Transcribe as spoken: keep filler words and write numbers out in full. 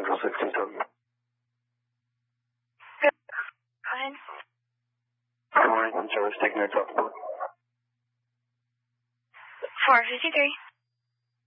Central sixty-seven. Good. Go ahead. Good morning. I'm Jarvis taking our top board. four fifty-three.